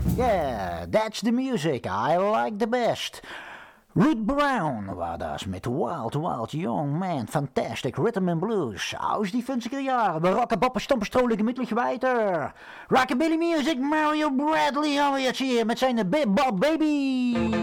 Yeah, that's the music I like the best. Ruth Brown war das mit Wild Wild Young Man, Fantastic Rhythm and Blues aus die 50er Jahre. Wir rocken Boppe Stompe Strohle gemütlich weiter. Rockabilly Music, Mario Bradley haben wir jetzt hier mit seiner Bebop Baby.